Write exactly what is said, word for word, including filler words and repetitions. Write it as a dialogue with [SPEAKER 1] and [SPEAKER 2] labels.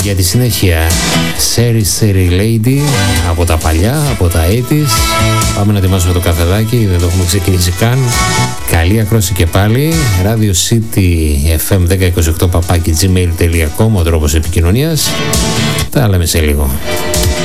[SPEAKER 1] για τη συνέχεια. Seri Seri Lady από τα παλιά, από τα ογδόντα. Πάμε να ετοιμάσουμε το καφεδάκι, δεν το έχουμε ξεκινήσει καν. Καλή ακρόση και πάλι. Radio City εφ εμ δέκα είκοσι οκτώ παπάκι τζι μέιλ τελεία κομ ο τρόπος επικοινωνίας. Τα λέμε σε λίγο.